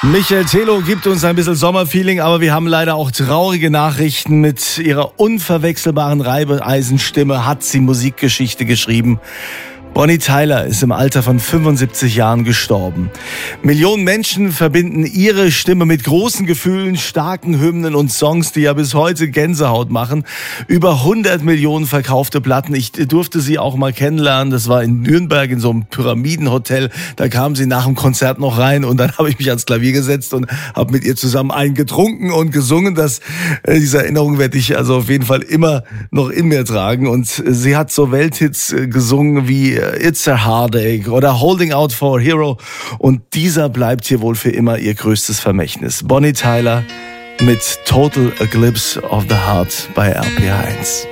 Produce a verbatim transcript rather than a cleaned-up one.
Michael Thelo gibt uns ein bisschen Sommerfeeling, aber wir haben leider auch traurige Nachrichten. Mit ihrer unverwechselbaren Reibeisenstimme hat sie Musikgeschichte geschrieben. Bonnie Tyler ist im Alter von fünfundsiebzig Jahren gestorben. Millionen Menschen verbinden ihre Stimme mit großen Gefühlen, starken Hymnen und Songs, die ja bis heute Gänsehaut machen. Über hundert Millionen verkaufte Platten. Ich durfte sie auch mal kennenlernen. Das war in Nürnberg in so einem Pyramidenhotel. Da kam sie nach dem Konzert noch rein und dann habe ich mich ans Klavier gesetzt und habe mit ihr zusammen einen getrunken und gesungen. Das, diese Erinnerung werde ich also auf jeden Fall immer noch in mir tragen. Und sie hat so Welthits gesungen wie It's a Heartache oder Holding Out for a Hero. Und dieser bleibt hier wohl für immer ihr größtes Vermächtnis. Bonnie Tyler mit Total Eclipse of the Heart bei R P R eins.